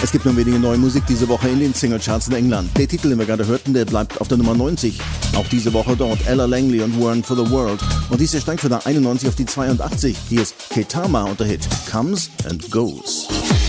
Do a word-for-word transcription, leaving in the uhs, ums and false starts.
Es gibt nur wenige neue Musik diese Woche in den Singlecharts in England. Der Titel, den wir gerade hörten, der bleibt auf der Nummer neunzig. Auch diese Woche dort Ella Langley und Warren for the World. Und dieser steigt von der einundneunzig auf die zweiundachtzig. Hier ist Ketama und der Hit Comes and Goes.